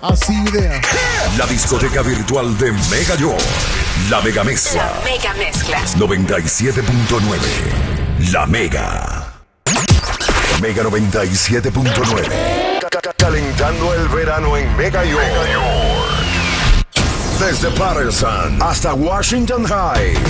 Así idea. La discoteca virtual de Mega York. La Mega Mezcla. La Mega Mezcla. 97.9. La Mega. Mega 97.9. Calentando el verano en Mega York. Desde Patterson hasta Washington High.